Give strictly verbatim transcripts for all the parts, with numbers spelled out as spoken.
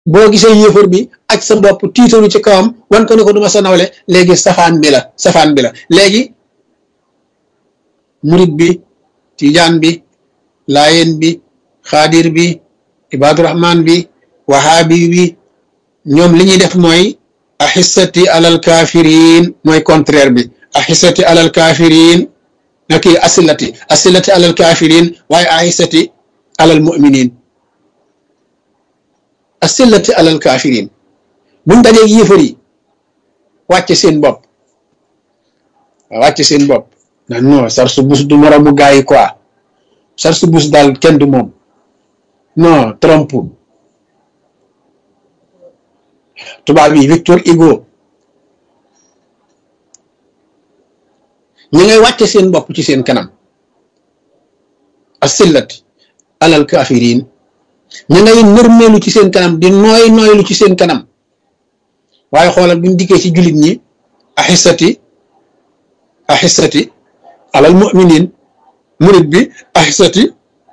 boo gisee yéefar bi ak sa bopp tiitaru ci kawam wan ko ne ko duma sa nawle léegi safaan bi la safaan bi la léegi murit bi tijaan bi laayeen bi xaadir bi ibadurahman bi wahabi bi ñoom li ñuy def mooy axissati alal kafirin mooy contraire bi axissati alal kafirin naki asilati asilati alal kafirin waaye axissati alal muminin asilati alal kafirin buñ dajee yéefar yi wàcce seen bopp wàcce seen bopp nan non sarsu bus du moromu gaa yi quoi sarsu bus daal kenn du moom non Trump tubaab yi Victor Hugo ñi ngay wàcce seen bopp ci seen kanam asilati alal kafirin ñi ngay nërmeelu ci seen kanam di nooy nooylu ci seen kanam waaye xoolal buñ dikkee ci jullit ñi axissati axissati alal muminin murit bi axissati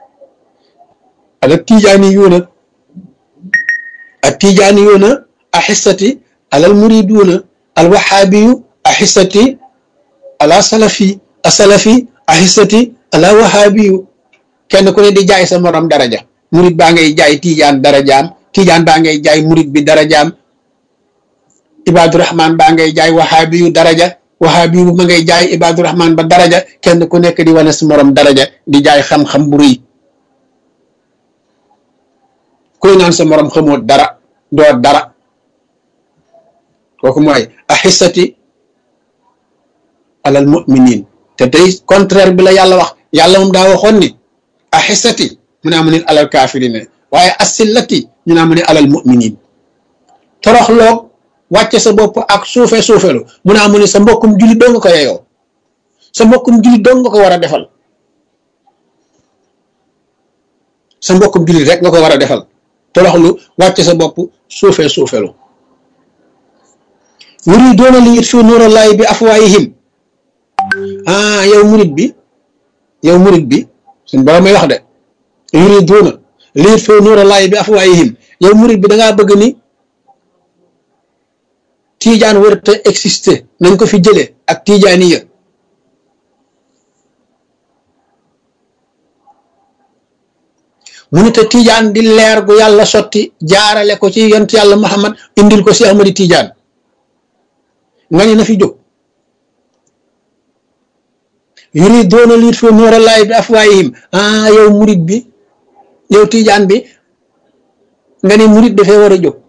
alal tijaani yuuna ak tijaani yuuna axissati alal muriduuna al waxaabiyu axissati ala salafi asalafi axissati ala waxaabiyu kenn ku ne di jaay sa morom daraja murit baa ngay jaay tijaan darajaam tijaan baa ngay jaay murit bi darajaam ibadurahman baa ngay jaay waxaabiyu daraja waxaabiyu ma ngay jaay ibadurahman ba daraja kenn ku nekk di wane sa morom daraja di jaay xam-xam bu rëy kuy naan sa morom xamoo dara doo dara kooku mooy axissati alal muminin te tey contraire bi la yàlla wax yàlla moom daa waxoon ni axissati mu ne amu ne alal kaafirine waaye asillati ñu ne amu ne alal muminin toroxloog wàcce sa bopp ak suufe suufelu mu ne amu ne sa mbokkum jullit doo nga ko yeyoo sa mbokkum jullit doo nga ko war a defal sa mbokkum jullit rek nga ko war a defal toroxlu wàcce sa bopp suufe suufelu yuriduuna li yutfiu nuurallaahi bi afwaahihim ah yow murit bi yow murit bi suñ borom may wax de yuriduuna li yutfiu nuurallaahi bi afwaahihim yow murit bi da ngaa bëgg ni tiijaan warut a exister nañ ko fi jëlee ak tiijaaniya mu ne te tiijaan di leer gu yàlla sotti jaarale ko ci yont yàlla Muhammad indil ko si Ahmadi Tiijaan nga ne na fi jóg yuriduuna li yutfiu nuurallaahi bi afwaahihim ah yow murit bi yow tiijaan bi nga ne murit dafee war a jóg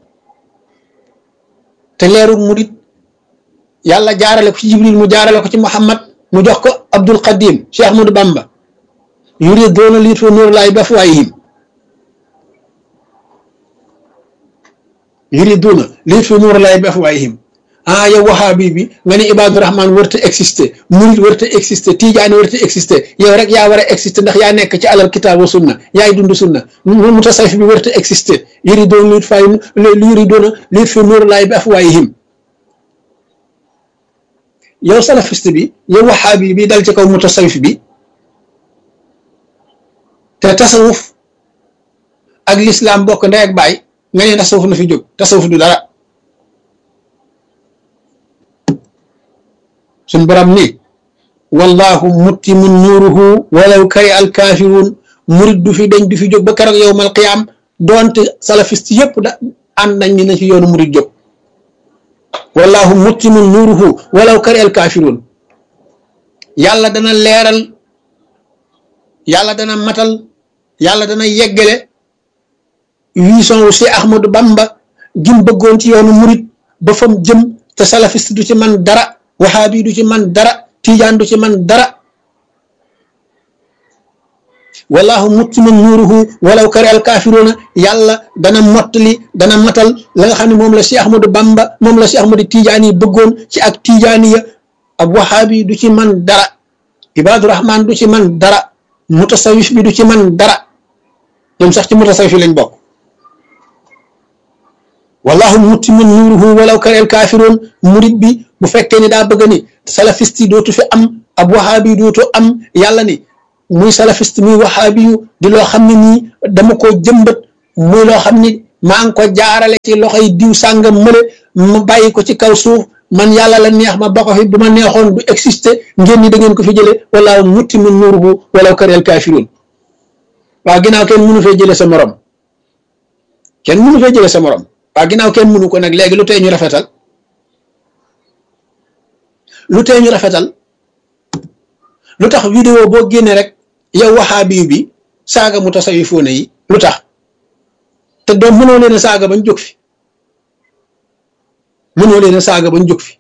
te leeru murit yàlla jaarale ko ci Jibril mu jaarale ko ci Muhammad mu jox ko Abdul Qadim Cheikh Ahmadou Bamba yuriduuna li yutfiu nuurallaahi bi afwaahihim yuriduuna li yutfiu nuurallaahi bi afwaahihim ah yow wahaabi bi nga ne ibadurahman warta exister murit warta exister tijaani warta exister yow rek yaa war a exister ndax yaa nekk ci alal kitaab wa sunna yaay dund sunna mutasawwif bi warta exister yuriduuna yuriduuna li yutfiu nuurallaahi bi afwaahihim yow salafiste bi yow wahaabi bi dal ci kaw mutasawwif bi te tasawuf ak lislaam bokk ndey ak baay nga ne tasawuf na fi jóg tasawuf du dara suñ borom ni wallahu muttimu nuuruhu walaw kari al kaafiruun murit du fi dañ du fi jóg ba keroog yowmal qiyaam doonte salafiste yëpp da ànd nañ ni na ci yoonu murit jóg wallahu muttimu nuuruhu walaw kari al kaafiruun yàlla dana leeral yàlla dana matal yàlla dana yeggale vision wu si Ahmadou Bamba gim bëggoon ci yoonu murit ba fam jëm te salafiste du ci man dara wahaabi du ci man dara tijaan du ci man dara wallahu muttimu nuuruhu walaw kari al kaafiruuna yàlla dana mottali dana matal la nga xam ne moom la si Ahmadou Bamba moom la si Ahmadou Tijaan yi bëggoon ci ak tijaaniya ab wahaabi du ci man dara ibadurahman du ci man dara mutasawif bi du ci man dara ñoom sax ci mutasawif lañ bokk wallahu muttimu nuuruhu walaw kari al kaafiruun murit bi bu fekkee ni daa bëgg ni salafiste yi dootu fi am ab wahaabi dootu am yàlla ni muy salafiste muy wahaabi yu di loo xam ne nii dama koo jëmbat muy loo xam ni maa ngi ko jaarale ci loxoy diw sàngam mële ma bàyyi ko ci kaw suuf man yàlla la neex ma ba ko fi bu ma neexoon du exister ngeen ni da ngeen ko fi jële wala mutimmu nuruhu walaw karihal kaafiruun waa ginnaaw kenn mënu fee jële sa morom kenn mënu fee jële sa morom waa ginnaaw kenn mënu ko nag léegi lu tee ñu rafetal lu tee ñu rafetal lu tax vidéo boo génnee rek yow waxaabi bi saaga mu tasawifoone yi lu tax te doom mënoo leen a saaga bañ jóg fi mënoo leen a saaga bañ jóg fi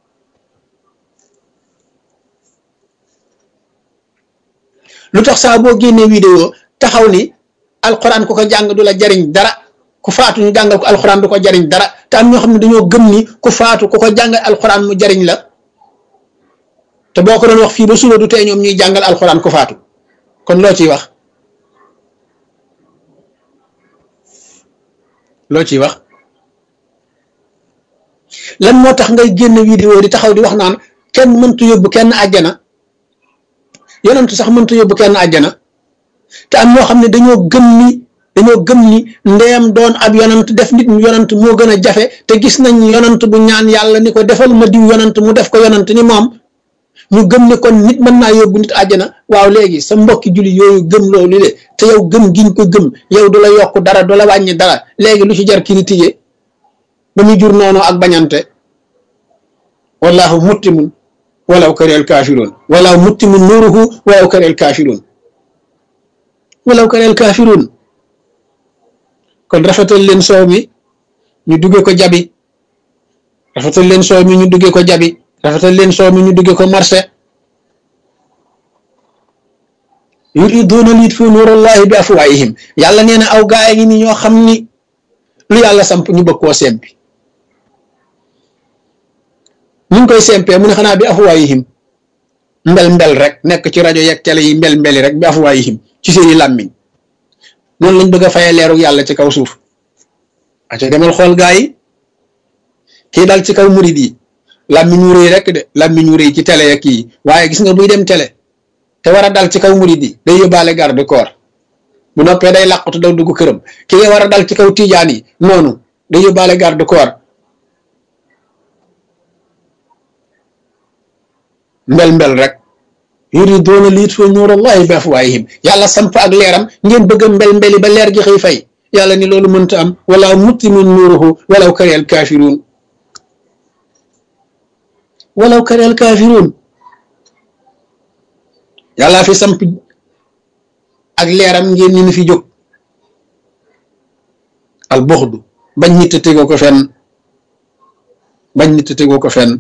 lu tax saa boo génnee vidéo taxaw ni alxuraan ku ko jàng du la jariñ dara ku faatu ñu jàngal ko alxuraan du ko jariñ dara te am ñoo xam ne dañoo gëm ni ku faatu ku ko jàngal alxuraan mu jariñ la te boo ko doon wax fii ba suba du tee ñoom ñuy jàngal alxuraan ku faatu kon loo ciy wax loo ciy wax lan moo tax ngay génn vidéo di taxaw di wax naan kenn mëntu yóbbu kenn àjjana yonent sax mëntu yóbbu kenn àjjana te am ñoo xam ne dañoo gëm ni dañoo gëm ni ndeem doon ab yonent def nit mu yonent moo gën a jafe te gis nañ yonent bu ñaan yàlla ni ko defal ma diw yonent mu def ko yonent ni moom ñu gëm ne kon nit mën naa yóbbu nit àjjana waaw léegi sa mbokki julli yooyu gëm loolu le te yow gëm giñ ko gëm yow du la yokk dara du la wàññi dara léegi lu ci jar critiquer ba muy jur noonu ak bañante wallahu muttimun walaw karihal kaafiruun wallahu muttimun nuruhu walaw karihal kaafiruun walaw karihal kaafiruun kon rafetal leen soow mi ñu duggee ko jabi rafetal leen soow mi ñu duggee ko jabi rafetal leen soow mi ñu duggee ko marché yuriduuna liyutfi'u nuurallahi bi afwaahihim yàlla nee na aw gaay ngi ni ñoo xam ni lu yàlla samp ñu bëgg koo sempi ñu ngi koy sempee mu ne xanaa bi afwaahihim mbel mbel rek nekk ci rajo yeeg télé yi mbel mbeli rek bi afwaahihim ci seeni làmmiñ noonu lañ bëgg a fayee leeru yàlla ci kaw suuf aca demal xool gaa yi kii dal ci kaw murid yi làmmiñ wu rëy rek de làmmiñ wu rëy ci télé ya kii waaye gis nga buy dem télé te war a dal ci kaw murid yi day yóbbaale garde corps bu noppee day làqutu daw dugg këram kii war a dal ci kaw tijaan yi noonu day yóbbaale garde corps mbel mbel rek yuriduuna liyutfi'u nuurallahi bi afwaahihim yàlla samp ak leeram ngeen bëgg a mbel mbeli ba leer gi xëy fay yàlla ni loolu mënta am wala mutimmu nuuruhu walaw karihal kaafiruun walaw karihal kaafiruun yàlla fi samp ak leeram ngeen ni fi jóg al buxdu bañ nit a tegoo ko fenn bañ nit a tegoo ko fenn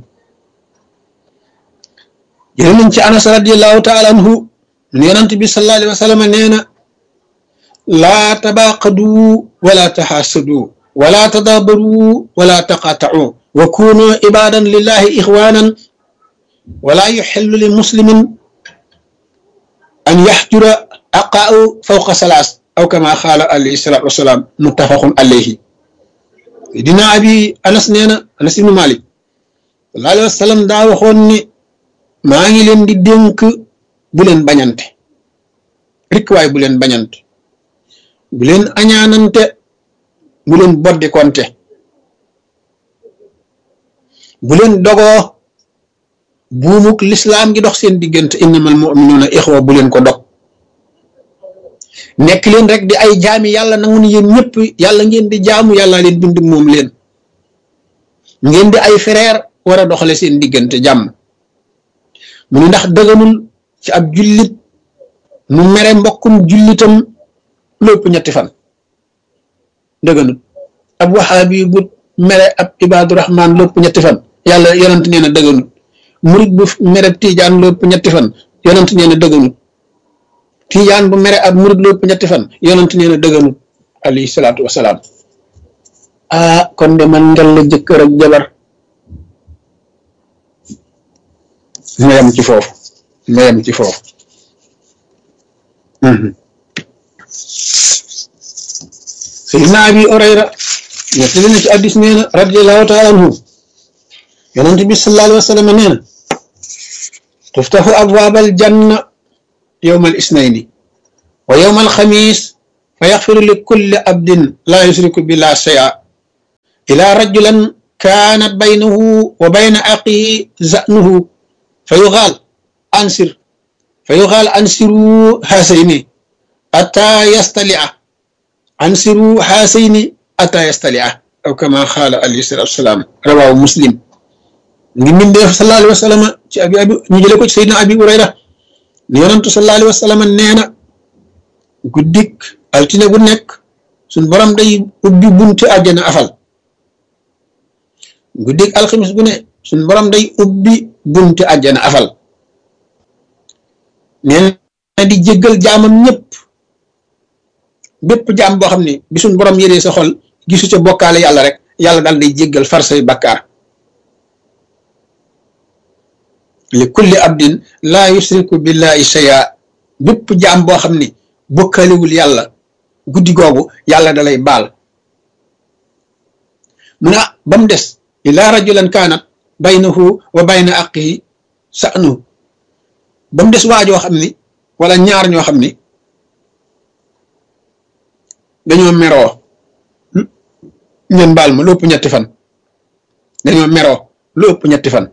jël nañ ci Anas radiyallahu taala anhu yonent bi sallallahu alayhi wa sallam nee na laa tabaaqadu wala taxaasadu wala tadaabaru wala taqaatau wa kunu ibadan lillahi ixwanan wala yuxillu li muslimin an yaxjura aqaau fawqa salaas aw kama qaala alayhi salaatu wasalaam muttafaqun alayhi dina abi Anas nee na Anas ibnu Malik sallallahu alayhi wa sallam daa waxoon ni maa ngi leen di dénk bu leen bañante rikk waay bu leen bañante bu leen añaanante bu leen boddi konte bu leen dogoo buumuk lislaam gi dox seen diggante innamal mu'minuuna ixwa bu leen ko dog nekk leen rek di ay jaami yàlla nangu ni yéen ñëpp yàlla ngeen di jaamu yàlla leen bind moom leen ngeen di ay frère war a doxale seen diggante jàmm mu ne ndax dëgganul ci ab jullit mu mere mbokkum jullitam lépp ñetti fan dëgganul ab waxaabi bu mere ab ibaadu rahmaan lépp ñetti fan yàlla yonent nee na dëgganul murit bu mere tiijaan lépp ñetti fan yonent nee na dëgganul tiijaan bu mere ab murit lépp ñetti fan yonent nee na dëgganul alayhi salaatu wasalaam ah kon de man ngel la jëkkër ak jabar ma yem ci foofu ma yem ci foofu Sayyidina Abi Hurayra nettali na ci hadiis nee na radiyallahu taala anhu yonent bi sallallahu alayhi wa sallam nee na tuftaxu abwaabal janna yawmal isnayni wa yawmal xamiis fa yaxfiru li kulli abdin laa yusriku billah shay'a ila rajulan kaanat baynahu wa bayna aqihi za'nuhu fa yuqaal ansir fa yuqaal ansiru haasayni atta yastalia ansiru haasayni atta yastalia aw kama qaala alayhi salaatu wasalaam rawaahu muslim ngi mbindeef sallallahu alayhi wa sallam ci abi abi ñu jële ko ci sayyidina abi hurayra ni yonantu sallallahu alayhi wa sallam nee na guddik altine gu nekk suñ borom day ubbi bunti àjjana afal guddik alxamis gu ne suñ borom day ubbi bunti àjjana afal nee na di jéggal jaamam ñëpp bépp jaam boo xam ne bi suñ borom yéree sa xol gisu ca bokkaale yàlla rek yàlla daal day jéggal far say bakkaar li kulli abdin laa yusriku billahi shay'a bépp jaam boo xam ne bokkaalewul yàlla guddi googu yàlla da lay baal mu ne ba mu des ila rajulan kaanat baynahu wa bayna aqihi sa'nu ba mu des waajoo xam ni wala ñaar ñoo xam ni dañoo meroo ngeen baal ma lu ëpp ñetti fan dañoo meroo lu ëpp ñetti fan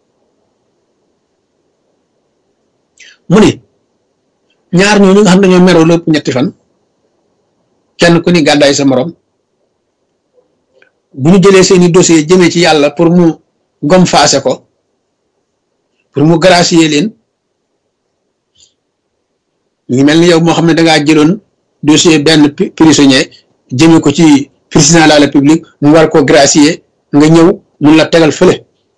mu ni ñaar ñooñu nga xam dañoo meroo lu ëpp ñetti fan kenn ku ni gàddaay sa morom bu ñu jëlee seeni dossier jëmee ci yàlla pour mu gom faase ko pour mu gracier leen ñu ngi mel ni yow moo xam ne dangaa jëloon dossier benn prisonnier jëmee ko ci président de la république mu war ko gracier nga ñëw mun la tegal fële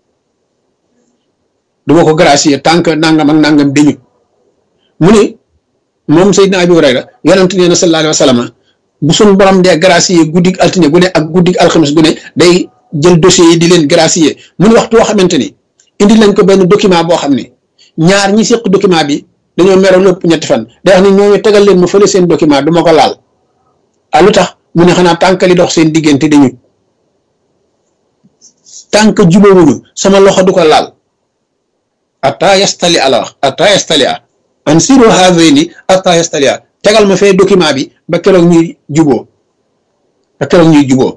du ma ko gracier tant que nangam ak nangam dañu mu ni moom Seydina Abi Hurayra yonent nee na sallallahu alayhi wa sallam bu suñ borom dee gracier guddig altine gu ne ak guddig alxamis gu ne day jël dossiers yi di leen gracier mu ni waxtu woo xamante ni indi lañ ko benn document boo xam ne ñaar ñi seq document bi dañoo meroo lépp ñetti fan day wax ni ñooñu tegal leen ma fële seen document du ma ko laal ah lu tax mu ne xanaa tànk li dox seen diggante dañu tànk jubóowuñu sama loxo du ko laal atta yastali ala wax atta yastali a an siru haadayni atta yastali a tegal ma fee document bi ba keroog ñuy juboo ba keroog ñuy juboo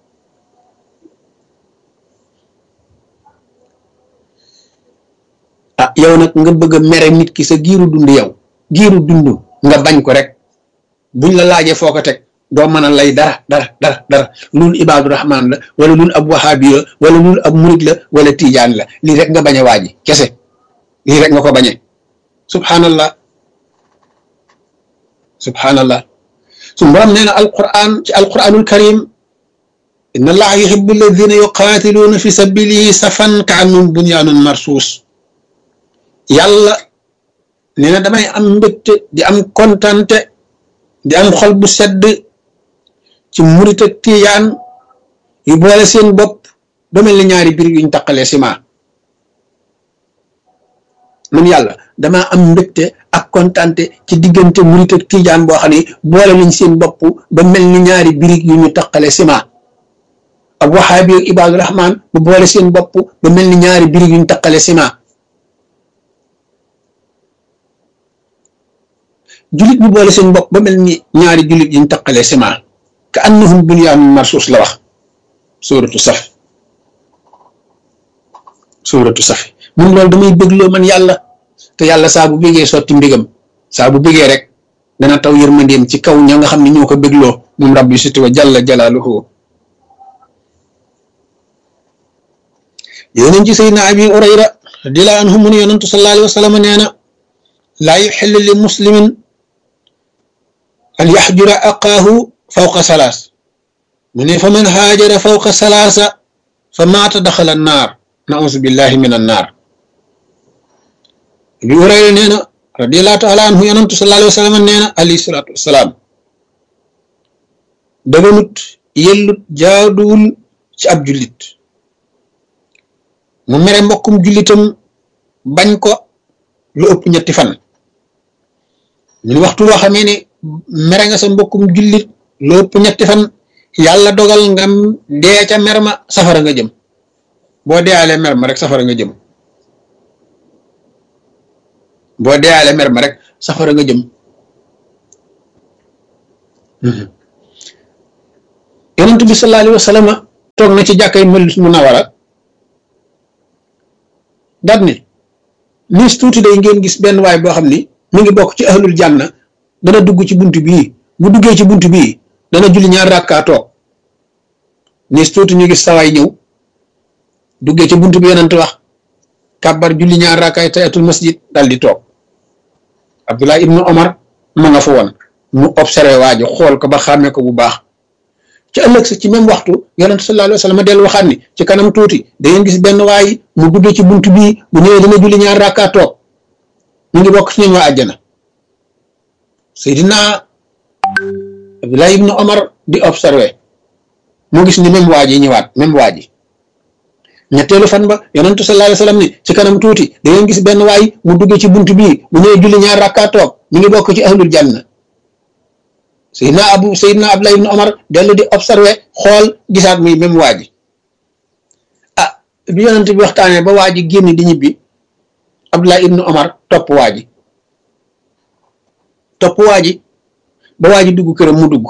ah yow nag nga bëgg a mere nit ki sa giiru dund yow giiru dund nga bañ ko rek buñ la laajee foo ko teg doo mën a lay dara dara dara dara loolu ibaadu rahmaan la wala loolu ab wahaabi la wala loolu ab murid la wala tiijaan la lii rek nga bañ a waaji kese lii rek nga ko bañee subhanallah subhanallah su borom nee na alquran ci alquranul karim inna allaha yuhibbu alladhina yuqatiluuna fi sabilihi safan ka annahum bunyanun marsus yàlla nee na damay am mbégte di am kontante di am xol bu sedd ci murit ak tiyaan yu boole seen bopp ba mel ni ñaari biir yuñ taqalee ciment man yàlla damaa am mbégte ak kontante ci diggante murit ak tijaan boo xam ne boole nañ seen bopp ba mel ni ñaari birig yu ñu taqale ciment ak waxaabi ak ibaadu rahmaan bu boole seen bopp ba mel ni ñaari birig yu ñu taqale ciment julit bu boole seen bopp ba mel ni ñaari julit yu ñu taqale ciment ka annahum bunyaanun marsuus la wax suuratu saf suuratu saf mun loolu damay bégloo man yàlla te yàlla saa bu bégee sotti mbégam saa bu bégee rek dana taw yërmandeem ci kaw ña nga xam ne ñoo ko bégloo moom rabbi siti wa jalla jalaaluhu yonent ci sayyidina abi hurayra radiyallahu anhu mu ne yonentu sallallahu alayhi wa sallam nee na laa yuxillu li muslimin an yaxjura aqaahu fawqa salaas mu ne fa man haajara fawqa salaasa fa maata daxala annaar nausu billahi min annaar abi hurayra nee na radiyallahu taala anhu yonentu sallallahu alayhi wa sallam nee na alayhi salaatu wasalaam daganut yellut jaaduwul ci ab jullit mu mere mbokkum jullitam bañ ko lu ëpp ñetti fan ñun waxtu loo xamee ne mere nga sa mbokkum jullit lu ëpp ñetti fan yàlla dogal nga dee ca mer ma safara nga jëm boo deealee mer ma rek safara nga jëm boo deealee mer ma rek safara nga jëm yonent bi sallallahu alayhi wa sallam toog na ci jàkkay Madina Munawwara daat ne liis tuuti day ngeen gis benn waay boo xam ni mi ngi bokk ci ahlul janna dana dugg ci bunt bii bu duggee ci bunt bii dana julli ñaar rakkaa toog liis tuuti ñu gis sawaay ñëw duggee ci bunt bi yonent wax kàbbar julli ñaar rakkaay tayatul masjid dal di toog Abdullah ibnu Omar ma nga fa woon mu observé waa ji xool ko ba xàmmee ko bu baax ci ëllëg sa ci même waxtu yonent sallallahu alayhi wa sallam dellu waxaat ni ci kanam tuuti da ngeen gis benn waay mu duggee ci bunt bii bu ñëwee dana julli ñaar rakkaa toog mu ngi bokk ci ñoom waa àjjana Seydina Abdullah ibnu Omar di observé mu gis ni même waa ji ñëwaat même waa ji ñetteelu fan ba yonentu sallallahu alayhi wa sallam ni ci kanam tuuti da ngeen gis benn waay mu duggee ci bunt bii bu ñëwee julli ñaar rakkaa toog mi ngi bokk ci ahlul janna Seydina Abu Seydina Abdullah ibn Omar dellu di observé xool gisaat muy même waa ji ah bi yonent bi waxtaanee ba waa ji génn di ñibbi Abdullah ibn Omar topp waa ji topp waa ji ba waa ji dugg këram mu dugg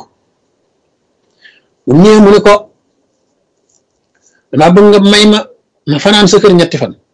bu ñëwee mu ne ko damaa bëgg nga may ma ma fanaan sa kër ñetti fan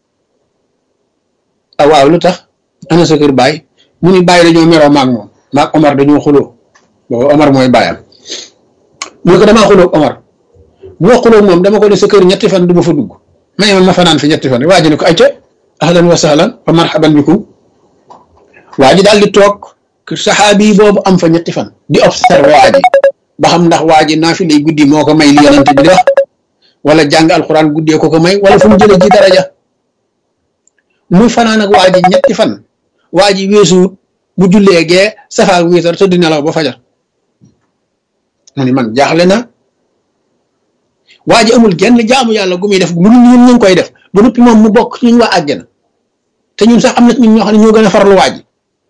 ah waaw lu tax ana sa kër baay mu ni baay dañoo meroo maag moom maag Omar dañoo xuloo boobu Omar mooy baayam mu ne ko damaa xuloo Omar bu ma xuloo moom dama ko ne sa kër ñetti fan du ma fa dugg may ma ma fanaan fi ñetti fan waa ji ne ko ayca ahlan wa sahlan fa marhaban bikum waa ji daal di toog saxaabi boobu am fa ñetti fan di observé waa ji ba xam ndax waa ji naafilay guddi moo ko may li yonent bi di wax wala jàng alxuraan guddee ko ko may wala fu mu jëlee ji daraja muy fanaan ak waa ji ñetti fan waa ji weesuwut bu jullee gee safaak wiitar te di nelaw ba fajar mu ni man jaaxle na waa ji amul genn jaamu yàlla gu muy def lu ñun ñu ngi koy def ba noppi moom mu bokk ci ñun waa àjjana te ñun sax am na ñun ñoo xam ne ñoo gën a farlu waa ji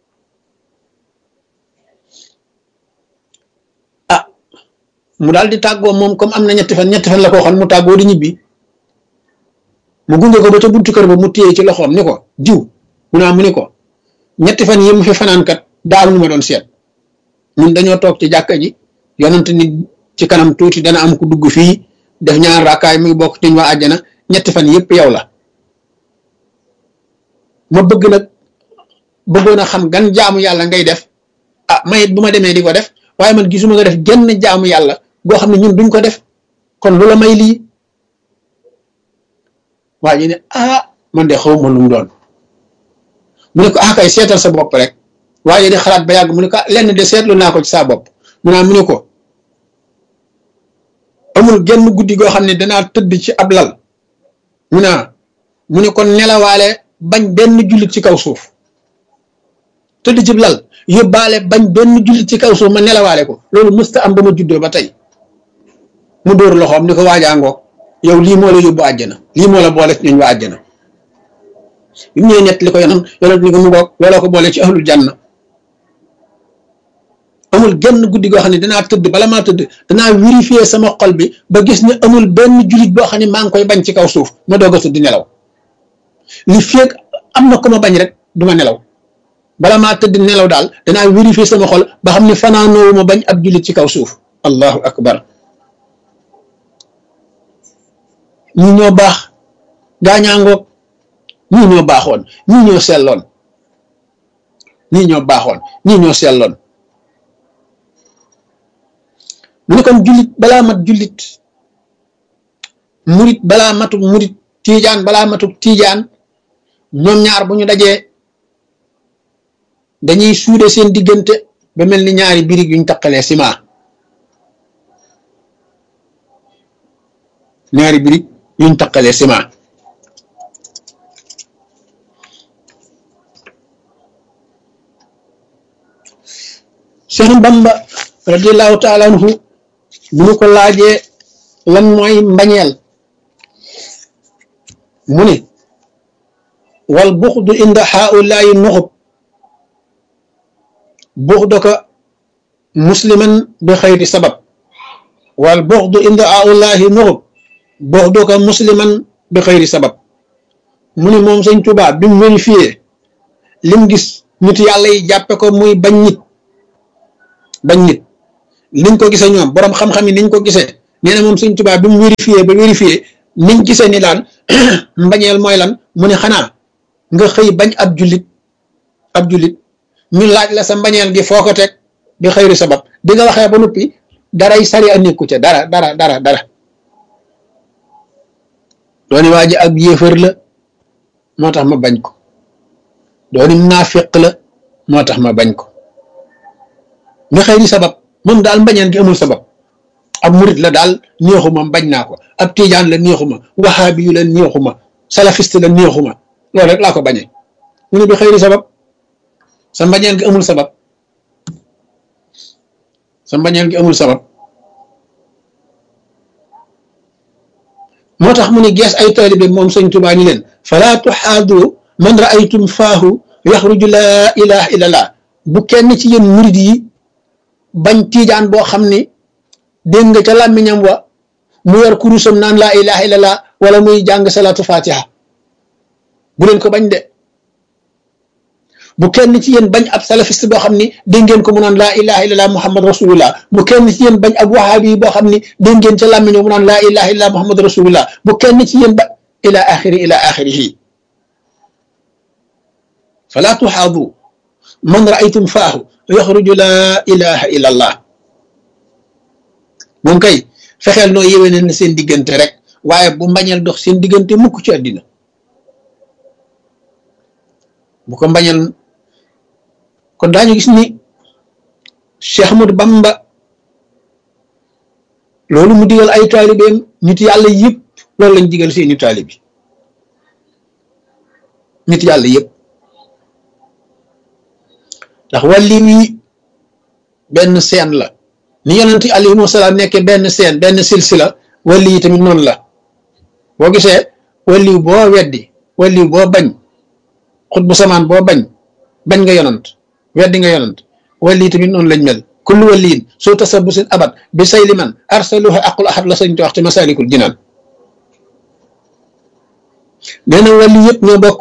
ah mu daal di tàggoo moom comme am na ñetti fan ñetti fan la ko waxoon mu tàggoo di ñibbi mu gunge ko ba ca buntu kër ba mu téye ci loxoom ni ko diw mu naa mu ni ko ñetti fan yi mu fi fanaankat daal ñu ma doon seet ñun dañoo toog ci jàkka ji yonent ni ci kanam tuuti dana am ku dugg fii def ñaar raakaay muy bokk ci ñu waa àjjana ñetti fan yëpp yow la ma bëgg nag bëggoon a xam gan jaamu yàlla ngay def ah mayit bu ma demee di ko def waaye man gisuma nga def genn jaamu yàlla goo xam ne ñun duñ ko def kon lu la may lii waa ji ne ah man de xaw ma lu mu doon mu ne ko ah kay seetal sa bopp rek waaye di xalaat ba yàgg mu ne ko lenn de seetlu naa ko ci saa bopp mu naa mu ne ko amul genn guddi goo xam ne danaa tëdd ci ab lal mu naa mu ne ko nelawaale bañ benn jullit ci kaw suuf tëdd ci lal yóbbaale bañ benn jullit ci kaw suuf ma nelawaale ko loolu mësta am ba ma juddoo ba tey mu dóor loxoom ni ko waajaangoog yow lii moo la yóbbu àjjana lii moo la boole ci ñooñ waa àjjana bi mu ñëwee ñett li ko yonon yonent ni ko mu ngoog looloo ko boole ci ahlul janna amul genn guddi goo xam ne danaa tëdd bala maa tëdd danaa vérifier sama xol bi ba gis ne amul benn jullit boo xam ne maa ngi koy bañ ci kaw suuf ma doog a tëdd nelaw li feeg am na ko ma bañ rek du ma nelaw bala maa tëdd nelaw daal danaa vérifier sama xol ba xam ne fanaanoowu ma bañ ab jullit ci kaw suuf allahu akbar ñii ñoo baax gaañaangoog ñii ñoo baaxoon ñii ñoo selloon ñii ñoo baaxoon ñii ñoo selloon mu ne kon jullit balaa mat jullit murit balaa matuk murit tiijaan balaa matuk tiijaan ñoom ñaar bu ñu dajee dañuy suude seen diggante ba mel ni ñaari birig yuñ taqalee ciment ñaari birig yuñ taqalee ciment Cheikh Bamba radiyallahu taala anhu bu ñu ko laajee lan mooy mbañeel mu ne wal buxdu inda haulaayi nuxub buxduka musliman bi xayri sabab wal buxdu inda haulaayi nuxub buxduka musliman bi xayri sabab mu ne moom Sëñ Tuubaa bi mu vérifié lim gis nit yàlla yi jàppe ko muy bañ nit bañ nit niñ ko gisee ñoom borom xam-xam yi niñ ko gisee nee na moom Sëñ Tuubaa bi mu vérifié ba vérifié niñ gisee ni daal mbañeel mooy lan mu ne xanaa nga xëy bañ ab jullit ab jullit ñu laaj la sa mbañeel gi foo ko teg bi xëyri sabab di nga waxee ba noppi daray sari a nekku ca dara dara dara dara dooni waa ji ab yéefar la moo tax ma bañ ko dooni naafiq la moo tax ma bañ ko bi xëyri sabab moom daal mbañeel gi amul sabab ab murit la daal neexuma bañ naa ko ab tijaan la neexuma wahaabi yu la neexuma salafiste la neexuma loolu rek laa ko bañee mu ne bi xëyri sabab sa mbañeel gi amul sabab sa mbañeel gi amul sabab moo tax mu ne gees ay taalibe moom Sëñ Tuubaa ni leen falaa tuxaadu man raaytum faahu yaxruju laa ilaha illallah bu kenn ci yéen murid yi bañ tiijaan boo xam ni dégg nga ca làmmiñam wa mu yor kurusam naan laa ilaha illallah wala muy jàng salaatu fatiha bu leen ko bañ de bu kenn ci yéen bañ ab salafiste boo xam ni dégg ngeen ko mu naan laa ilaha illallah muhammad rasulullah bu kenn ci yéen bañ ab wahabi boo xam ni dégg ngeen ca làmmiñam mu naan laa ilaha illallah muhammad rasulullah bu kenn ci yéen ba ila axiri ila axirihi fala tuxaadu man raaytum faahu yaxruju laa ilaha illallah moom kay fexeel noo yéwénal na seen diggante rek waaye bu mbañal dox seen diggante mukk ci àddina bu ko mbañal kon daañu gis ni Cheikh Ahmadou Bamba loolu mu digal ay taalibeem nit yàlla yëpp loolu lañ digal seeni taalibe nit yàlla yëpp ndax wàlli wi benn seen la ni yonent alayhi wasalaam nekkee benn seen benn silsila wàlli yi tamit noonu la boo gisee wàlli boo weddi wàlli boo bañ xut bu samaan boo bañ bañ nga yonant weddi nga yonant wàlli yi tamit noonu lañ mel kullu wàlliin soo tasabusin abat bi say liman arsaluhu aqul ahad la sañ te wax ci masalikul jinaan nee na wàlli yëpp ñoo bokk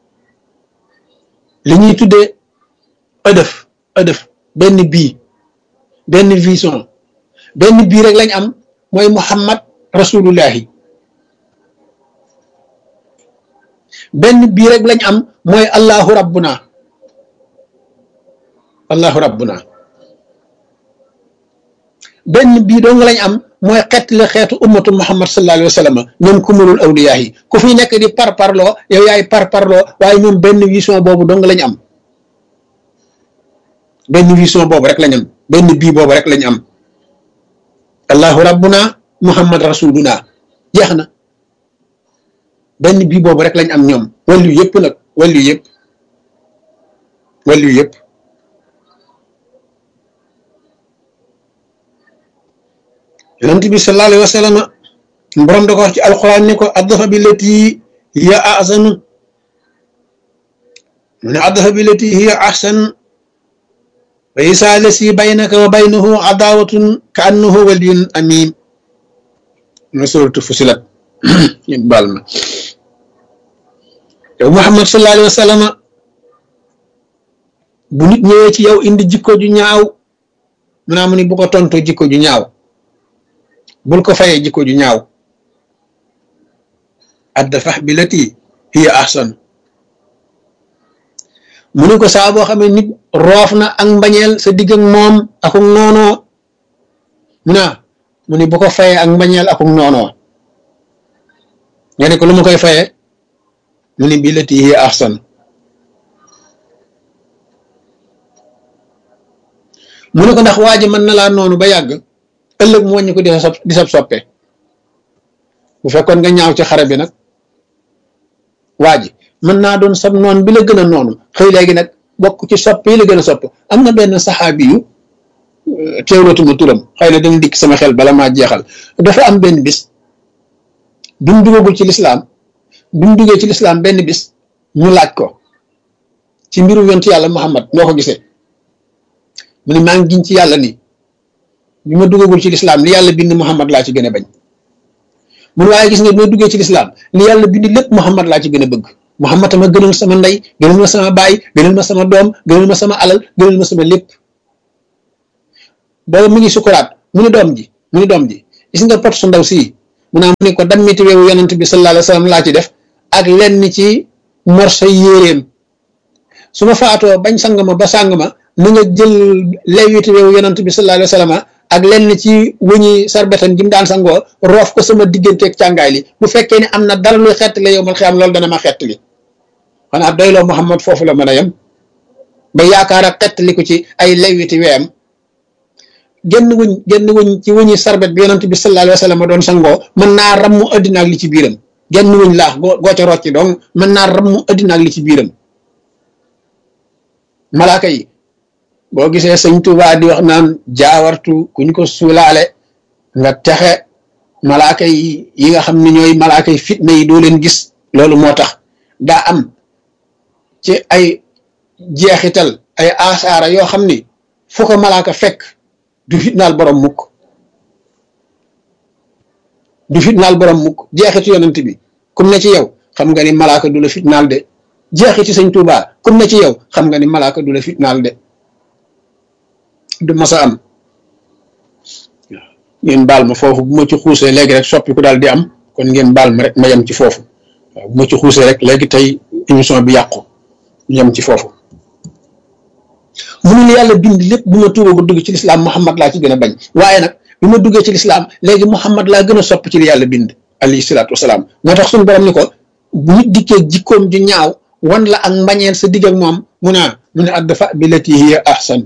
li ñuy tuddee ëdëf ëdëf benn bii benn vision benn bii rek lañ am mooy muhammad rasulullahi benn bii rek lañ am mooy allahu rabbuna allahu rabbuna benn bii dong lañ am mooy xeet la xeetu ummatu muhammad sallallahu alayhi wa sallam ñoom kumulul awliyaa yi ku fi nekk di par parloo yow yaay par parloo waaye ñoom benn vision boobu dong lañ am benn vision boobu rek lañ am benn bii boobu rek lañ am allahu rabbuna muhammad rasuluna jeex na benn bii boobu rek lañ am ñoom wàllu yëpp nag wàllu yëpp wàllu yëpp yonent bi sallallahu alayhi wa sallam borom da ko wax ci alquran ne ko addafa bi lati hiya ahsanu mu ne addafa bi lati hiya ahsan wa isa lasi baynaka wa baynahu adawatun ka annahu waliyun amim na suratu fusilat ñu baal ma yow muhammad sallallahu alayhi wa sallam bu nit ñëwee ci yow indi jikko ju ñaaw mu naa mu ni bu ko tontu jikko ju ñaaw bul ko fayee jikko ju ñaaw addafax bi lati hiya ahsan mu ne ko saa boo xamee nit roof na ak mbañeel sa digg ak moom akuk noonoo mu naa mu ni bu ko fayee ak mbañeel akuk noonoo nga ne ko lu ma koy fayee mu ni bi lati hiya ahsan mu ne ko ndax waa ji mën na laa noonu ba yàgg ëllëg mu wàññi ko di sa di sab soppe bu fekkoon nga ñaaw ci xare bi nag waa ji mën naa doon sab noon bi la gën a noonu xëy léegi nag bokk ci sopp yi la gën a sopp am na benn saxaabi yu teewlatuma turam xëy na dana dikk sama xel bala maa jeexal dafa am benn bis bi mu duggagul ci lislaam bi mu duggee ci lislaam benn bis ñu laaj ko ci mbiru yonent yàlla Muhammad noo ko gisee mu ne maa ngi giñ ci yàlla ni bi ma duggagul ci lislaam li yàlla bind Muhammad laa ci gën a bañ mun waaye gis nga bi ma duggee ci lislaam li yàlla bind lépp Muhammad laa ci gën a bëgg Muhammad ma gënal sama ndey gënal ma sama baay gënal ma sama doom gënal ma sama alal gënal ma sama lépp booba mu ngi sukuraat mu ni doom ji mu ni doom ji gis nga pot su ndaw sii mu naa mu ni ko dammiti weewu yonent bi sallallahu alayhi wa sallam laa ci def ak lenn ci morso yéeréem su ma faatoo bañ sang ma ba sang ma na nga jël lewiti weewu yonent bi sallallahu alayhi wa sallam ak lenn ci wëñi sarbetam ji mu daan sangoo roof ko sama digganteeg càngaay li bu fekkee ne am na dara luy xett la yow mal xiyaam loolu dana ma xett li xanaa doyloo Muhammad foofu la mën a yem ba yaakaar ak xett li ko ci ay lewiti weem genn wuñ genn wuñ ci wuñi sarbet bi yonent bi sallallahu alayhi wa sallam doon sangoo mën naa rammu addina ak li ci biiram genn wuñ laax goo goo ca rocci donc mën naa rammu addina ak li ci biiram malaaka yi boo gisee sëñ Tuubaa di wax naan jaawartu kuñ ko suulaale nga texe malaaka yi yi nga xam ne ñooy malaaka yi fitna yi doo leen gis loolu moo tax daa am ci ay jeexital ay asaara yoo xam ni fu ko malaaka fekk du fitnaal borom mukk du fitnaal borom mukk jeexitu yonent bi kum ne ci yow xam nga ni malaaka du la fitnaal de jeexiti sëñ Tuubaa kum ne ci yow xam nga ni malaaka du la fitnaal de du masa am waaw ngeen baal ma foofu bu ma ci xuusee léegi rek soppi ku daal di am kon ngeen baal ma rek ma yem ci foofu waaw bu ma ci xuusee rek léegi tey émission bi yàqu yem ci foofu mu ne yàlla bind lépp bu ma tuuba ba dugg ci lislaam Muhammad laa ci gën a bañ waaye nag bi ma duggee ci lislaam léegi Muhammad laa gën a sopp ci li yàlla bind alayhi salaatu wasalaam moo tax suñu borom ni ko bu nit dikkee jikkoom ju ñaaw wan la ak mbañeel sa digg ak moom mu ne mu ne adfa billati hiya ahsan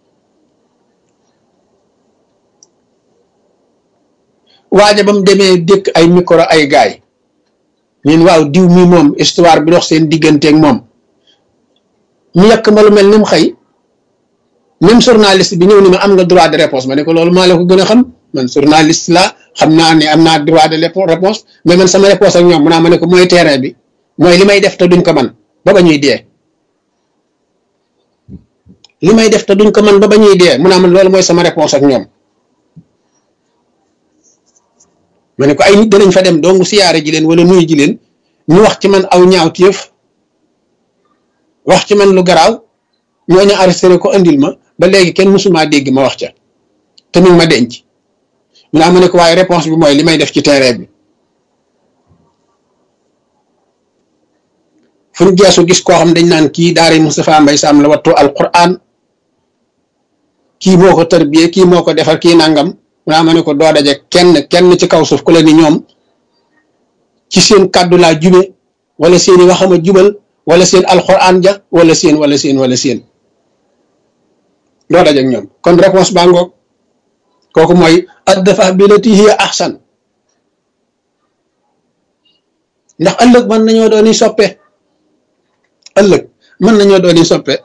waaja ba mu demee dëkk ay micro ay gaay ñeen waaw diw mi moom histoire bi dox seen digganteeg moom mu yàq ma lu mel ni mu xëy même journaliste bi ñëw ni ma am nga droit de réponse ma ne ko loolu maa la ko gën a xam man journaliste la xam naa ne am naa droit de réponse mais man sama réponse ak ñoom mu naa ma ne ko mooy terrain bi mooy li may def te duñ ko man ba ba ñuy dee li may def te duñ ko man ba ba ñuy dee mu naa man loolu mooy sama réponse ak ñoom ma ne ko ay nit danañ fa dem dong siyaare ji leen wala nuyu ji leen ñu wax ci man aw ñaaw téef wax ci man lu garaaw ñooñu arrêté ko andil ma ba léegi kenn mësumaa dégg ma wax ca te mi ngi ma denc mu naa ma ne ko waaye réponse bi mooy li may def ci terrain bi fu ñu geesu gis koo xam dañ naan kii daari Moustapha Mbaye Sam la wattu alquran kii moo ko tarbiyee kii moo ko defar kii nangam mu naa ma ne ko doo daje kenn kenn ci kaw suuf ku la ni ñoom ci seen kàddu laa jube wala seeni waxama jubal wala seen alquran ja wala seen wala seen wala seen doo daje ak ñoom kon réponse baa ngoog kooku mooy adfa billati hiya ahsan ndax ëllëg mën nañoo dooni soppe ëllëg mën nañoo dooni soppe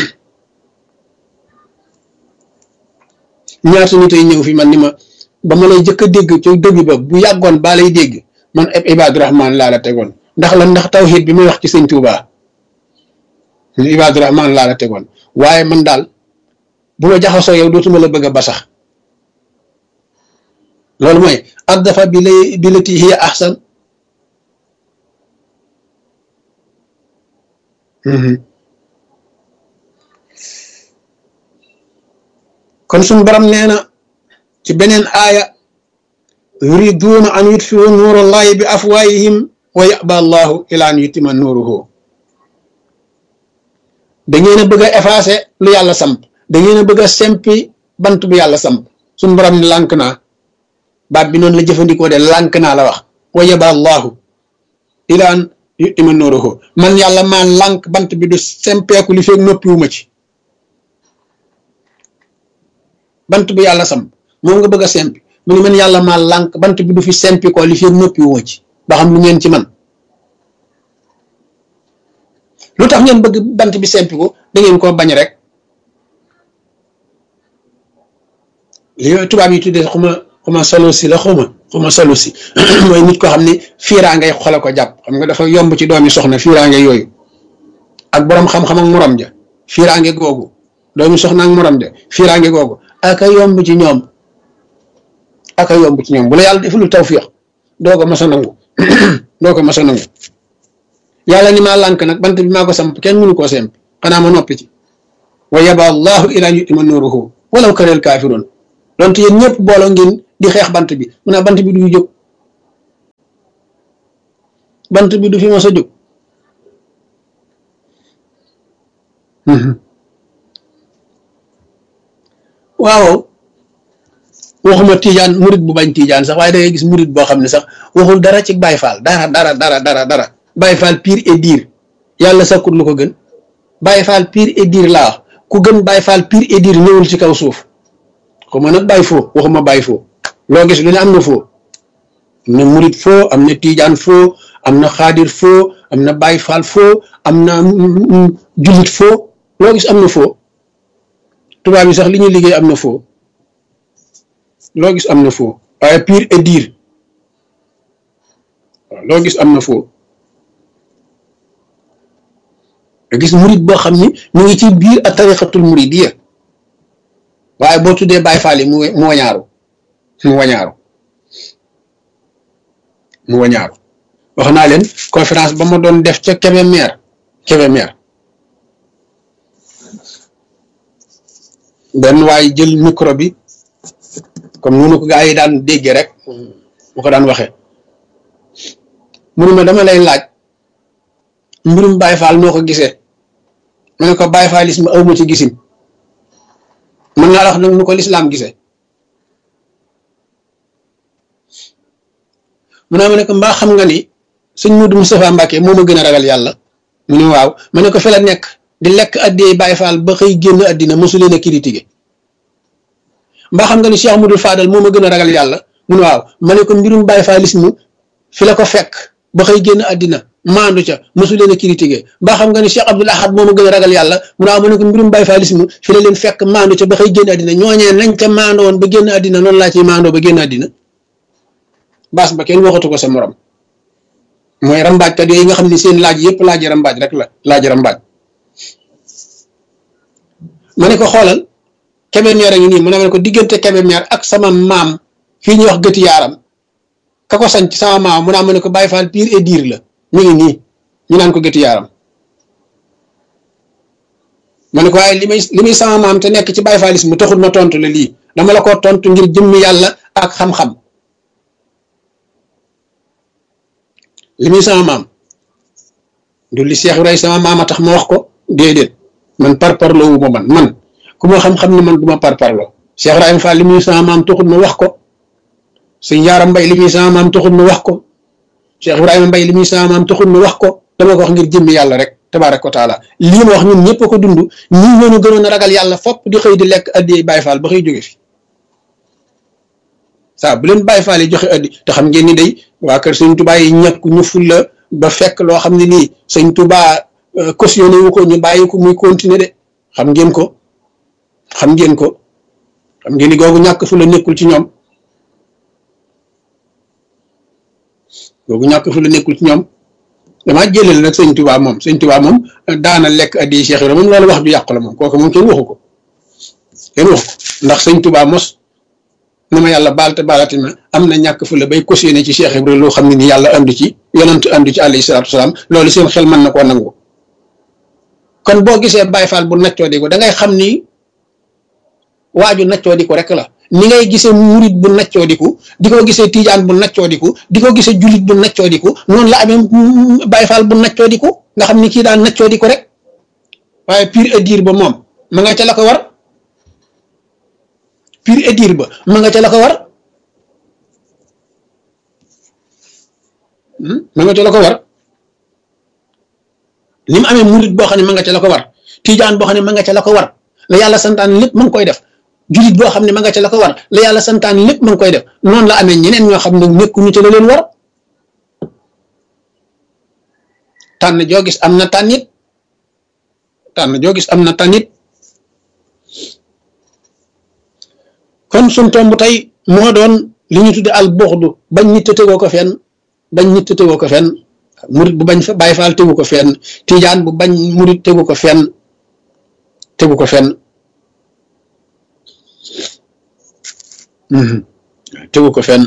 ñaata nit ay ñëw fi man ni ma ba ma lay jëkk a dégg ci début ba bu yàggoon baa lay dégg man ab Ibaadu Rahmaan laa la tegoon ndax la ndax tawhid bi muy wax ci sëñ Tuubaa Ibaadu Rahmaan laa la tegoon waaye man daal bu ma jaxasoo yow dootuma la bëgg a ba sax loolu mooy addafa bi lay billati hiya ahsan kon suñu borom nee na ci beneen aaya yuriduuna an yutfiu nuurallahi bi afwaayihim wa yaba allahu ila an yutima nuuruhu da ngeen a bëgg a effacer lu yàlla samp da ngeen a bëgg a sempi bant bu yàlla samp suñu borom ne lànk naa baat bi noonu la jëfandikoo de lànk naa la wax wa yaba allahu ila an yutima nuuruhu man yàlla maa lànk bant bi du sempeeku li feeg noppiwuma ci bant bu yàlla samp moom nga bëgg a sempi mu ne man yàlla maa lànk bant bi du fi sempi ko li feeg noppiwuma ci ba xam lu ngeen ci man lu tax ngeen bëgg bant bi sempi ko da ngeen koo bañ rek li tubaab yi tuddee xuma xuma solo si la xuma xuma solo si mooy nit ko xam ne fiiraa ngay xole ko jàpp xam nga dafa yomb ci doomi soxna fiiraa ngay yooyu ak borom xam-xam ak morom ja fiiraa nge googu doomi soxna ak morom ja fiiraa nge googu aka yomb ci ñoom aka yomb ci ñoom bu la yàlla deful tawfiq doo ko mas a nangu doo ko mas a nangu yàlla ni maa lànk nag bant bi maa ko samp kenn mënu koo semp xanaa ma noppi ci wa yaba allahu ila an yutima nuruhu walaw karihal kaafiruun donte yéen ñëpp booloo ngeen di xeex bant bi mu ne bant bi du jóg bant bi du fi mos a jóg waaw waxuma tiijaan murit bu bañ tiijaan sax waaye da ngay gis murit boo xam ne sax waxul dara ci Baay Faal dara dara dara dara dara Baay Faal pire et dire yàlla sakkut lu ko gën Baay Faal pire et dire laa wax ku gën Baay Faal pire et dire ñëwul ci kaw suuf xuma nag Baay foo waxuma Baay foo loo gis lu ne am na foo am na murit foo am na tiijaan foo am na xaadir foo am na Baay Faal foo am na jullit foo loo gis am na foo tubaab yi sax li ñuy liggéey am na foo loo gis am na foo waaye pire et dire waaw loo gis am na foo nga gis murit boo xam ni mu ngi ci biir a tariqatul muridiyya waaye boo tuddee Baay Faal yi mu mu wañaaru mu wañaaru mu wañaaru wax naa leen conférence ba ma doon def ca Kébémer Kébémer benn waay jël micro bi comme noonu ko gaa yi daan déggee rek mu ko daan waxee mu ne ma dama lay laaj mbirum Baay Faal noo ko gisee ma ne ko Baay Faalisme aw ma ci gisim mën naa la wax nag nu ko lislaam gisee mu ne ma ne ko mbaa xam nga ni sëñ Mudu Moustapha Mbacke moo ma gën a ragal yàlla mu ne waaw ma ne ko fi la nekk di lekk addiyee Baay Faal ba xëy génn addina mosu leen a critiqué mbaa xam nga ni Cheikh Mudul Fadal moo ma gën a ragal yàlla mu ne waaw ma ne ko mbirum Baay Faalisme fi la ko fekk ba xëy génn addina maandu ca mosu leen a critiqué mbaa xam nga ni Cheikh Abdoul Ahad moo ma gën a ragal yàlla mu ne waaw ma ne ko mbirum Baay Faalisme fi la leen fekk maandu ca ba xëy génn addina ñooñee nañ ca maandoo woon ba génn addina noonu laa ciy maandoo ba génn addina baas ba kenn waxatu ko sa morom mooy rambaajkat yooyu nga xam ne seen laaj yëpp laaj rambaaj rek la laaj rambaaj ma ne ko xoolal Kébémer a ngi nii mu ne ko diggante Kébémer ak sama maam fii ñuy wax gëti yaaram ka ko sanc sama maam mu naa ma ne ko Baay Faal pire et dire la mi ngi nii ñu naan ko gëti yaaram ma ne ko waaye li may li muy sama maam te nekk ci Baay Faalisme taxul ma tontu la lii dama la ko tontu ngir jëmmi yàlla ak xam-xam li muy sama maam du li Cheikh Ibrahima sama maam a tax ma wax ko déedéet man parparloo wu ma man man ku ma xam-xam ne man du ma parparloo Cheikh Ibrahima Fall li muy sama maam taxul ma wax ko sëñ Yaaram Mbay li muy sama maam taxul ma wax ko Cheikh Ibrahima Mbay li muy sama maam taxul ma wax ko dama ko wax ngir jëmmi yàlla rek tabaaraka wa taala lii ma wax ñun ñëpp a ko dund ñii ñoo ñu gënoon a ragal yàlla fopp di xëy di lekk addi Baay Faal ba xëy jóge fi saa bu leen Baay Faal yi joxe addi te xam ngeen ni day waa kër sëñ Tuubaa yi ñàkk ñu fulla ba fekk loo xam ne nii sëñ Tuubaa cautionné wu ko ñu bàyyi ko muy continuer de xam ngeen ko xam ngeen ko xam ngeen ni googu ñàkk fulla nekkul ci ñoom googu ñàkk fulla nekkul ci ñoom damaa jëleel nag sëñ Tuubaa moom sëñ Tuubaa moom daana lekk addi Cheikh Ibrahima moom loolu wax ju yàqu la moom kooku moom kenn waxu ko kenn waxu ko ndax sëñ Tuubaa mos na ma yàlla baal te baalati ma am na ñàkk fu la bay cautionné ci Cheikh Ibrahima loo xam ne ni yàlla andu ci yonent andu ci alayhi salaatu wasalaam loolu seen xel mën na koo nangu kon boo gisee Baay Faal bu naccoo di ko da ngay xam ni waaju naccoo di ko rek la ni ngay gisee murit bu naccoo di ko di ko gisee tijaan bu naccoo di ko di ko gisee jullit bu naccoo di ko noonu la amee Baay Faal bu naccoo di ko nga xam ni kii daan naccoo di ko rek waaye pire et dire ba moom ma nga ca la ko war pire et dire ba ma nga ca la ko war ma nga ca la ko war ni mu amee murit boo xam ne ma nga ca la ko war tijaan boo xam ne ma nga ca la ko war la yàlla santaan lépp ma ngi koy def jullit boo xam ne ma nga ca la ko war la yàlla santaan lépp ma ngi koy def noonu la amee ñeneen ñoo xam ne nekkuñu ca la leen war tànn joo gis am na tànnit tànn joo gis am na tànnit kon suñ tomb tey moo doon li ñu tudde al buxdu bañ nit te tegoo ko fenn bañ nit te tegoo ko fenn murit bu bañ fa Baay Faal tegu ko fenn tijaan bu bañ murit tegu ko fenn tegu ko fenn tegu ko fenn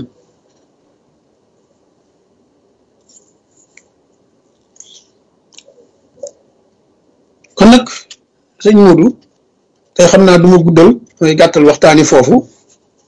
kon nag sëñ Modou tey xam naa du ma guddal mooy gàttal waxtaani foofu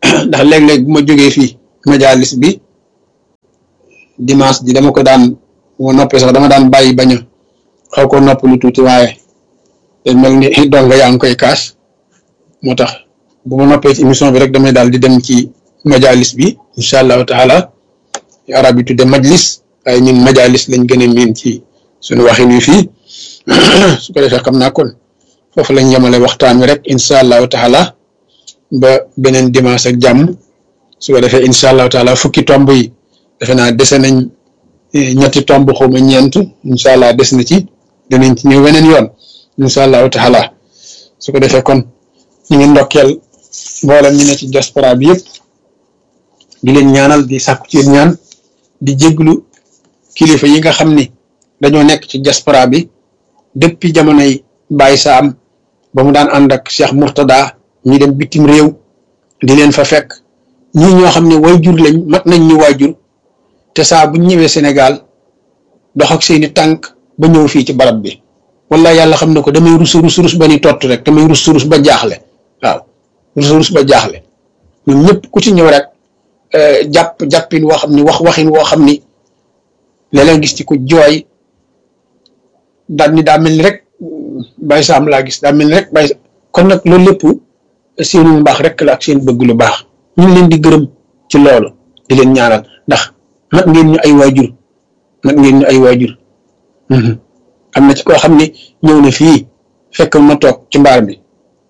ndax léeg-léeg bu ma jógee fii majalis bi dimanche ji dama ko daan moo noppee sax dama daan bàyyi bañ a xaw ko nopp lu tuuti waaye te mel ni donga yaa ngi koy kaas moo tax bu ma noppee ci émission bi rek damay daal di dem ci majalis bi incha allahu taala arab yi tudde majlis waaye ñun majalis lañ gën a miin ci suñu waxin wi fii su ko defee xam naa kon foofu lañ yemale waxtaan wi rek incha allahu taala ba beneen dimanche ak jàmm su ko defee incha allahu taala fukki tomb yi defe naa dese nañ ñetti tomb xawma ñeent incha allah des na ci dinañ ci ñëw weneen yoon incha allahu taala su ko defee kon ñu ngi ndokkeel mboolem ñu ne ci diaspora bi yëpp di leen ñaanal di sàkku ci ñaan di jéglu kilifa yi nga xam ni dañoo nekk ci diaspora bi depuis jamonoy Baye Sam ba mu daan ànd ak Cheikh Mourtada ñi dem bitim réew di leen fa fekk ñii ñoo xam ne waajur lañ mat nañ ñu waajur te saa bu ñëwee Sénégal dox ak seeni tànk ba ñëw fii ci barab bi wala yàlla xam ne ko damay rus rus rus ba ni tott rek damay rus rus ba jaaxle waaw rus rus ba jaaxle ñun ñëpp ku ci ñëw rek jàpp jàppin woo xam ni wax waxin woo xam ni léeg-léeg gis ci ku jooy daal ni daa mel ni rek Baye Sam laa gis daa mel ni rek Baye kon nag loolu lépp seenu mbaax rek la ak seen bëgg lu baax ñu ngi leen di gërëm ci loolu di leen ñaanal ndax mat ngeen ñu ay waajur mat ngeen ñu ay waajur am na ci koo xam ne ñëw na fii fekk ma toog ci mbaar bi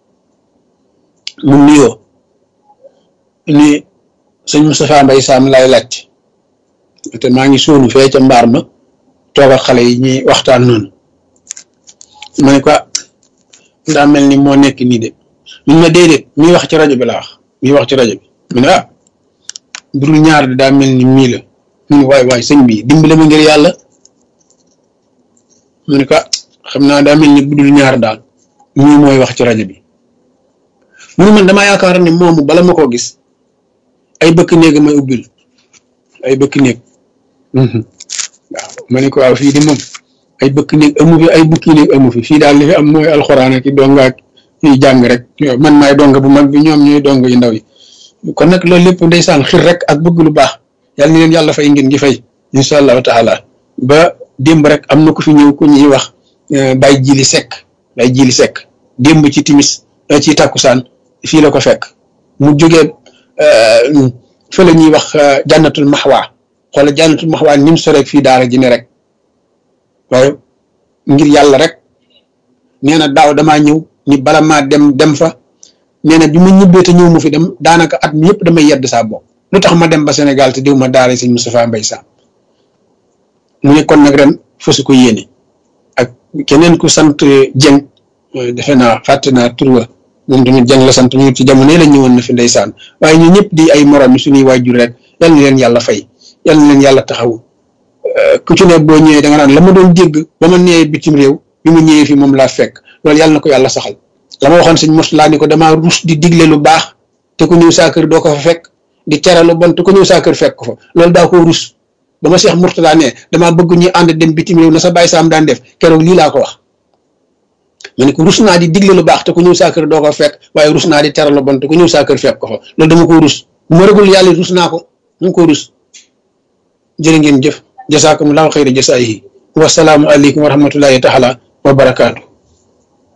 mu nuyoo ni sëñ Moustapha Mbaye Sam laay laaj te maa ngi sóonu fee ca mbaar ma toog ak xale yi ñuy waxtaan noonu ma ne ko daa mel ni moo nekk nii de mun ma déedéet miy wax ci rajo bi la wax miy wax ci rajo bi mu ne ah budul ñaar de daa mel ni mii la mu ne waay waay sëñ bi dimbale ma ngir yàlla mu ne ko xam naa daa mel ni budul ñaar daal mii mooy wax ci rajo bi mu ne man damaa yaakaar ne moomu bala ma koo gis ay bëkk néeg may ubbil ay bëkk néeg waaw ma ne ko waaw fii di moom ay bëkk néeg amu fi ay bukki néeg amu fi fii daal li fi am mooy alxuraan ak donga ak ñuy jàng rek man maay donga bu mag bi ñoom ñooy donga yu ndaw yi kon nag loolu lépp ndeysaan xir rek ak bëgg lu baax yàlla ni leen yàlla fay ngeen gi fay incha allahu taala ba démb rek am na ku fi ñëw ku ñuy wax Baye Jili Seck Baye Jili Seck démb ci timis ci takkusaan fii la ko fekk mu jógee fa la ñuy wax jànnatul maxwaa xoola jànnatul maxwaa ni mu soreeg fii daara ji ne rek waaye ngir yàlla rek nee na daaw damaa ñëw ni bala maa dem dem fa nee na bi ma ñibbee te ñëw mu fi dem daanaka at mi yëpp damay yedd saa bopp lu tax ma dem ba Sénégal te diw ma daara sëñ Moustapha Mbaye Sam mu ne kon nag ren fasu ko yéene ak keneen ku sant Dieng defe naa fàtte naa tur wa moom tamit Dieng la sant ñu ci jamono la ñëwoon na fi ndeysaan waaye ñu ñëpp di ay morom yi suñuy waajur rek yal na leen yàlla fay yal na leen yàlla taxaw ku ci ne boo ñëwee da nga naan la ma doon dégg ba ma ñëwee bitim réew bi ma ñëwee fi moom laa fekk loolu yàlla na ko yàlla saxal la ma waxoon sëñ Moustapha ni ko damaa rus di digle lu baax te ku ñëw saa kër doo ko fa fekk di tere lu bon te ku ñëw saa kër fekk ko fa loolu daa ko rus ba ma Cheikh Mourtada ne damaa bëgg ñu ànd dem bitim réew na sa Baye Sam daan def keroog lii laa ko wax ma ne ko rus naa di digle lu baax te ku ñëw saa kër doo ko fekk waaye rus naa di tere lu bon te ku ñëw saa kër fekk ko fa loolu dama ko rus bu ma rëgul yàlla rus naa ko mu ko rus jërë ngeen jëf jasaakumullahu xayra jasaayihi wasalaamu aleykum wa rahmatullahi taala wa barakaatu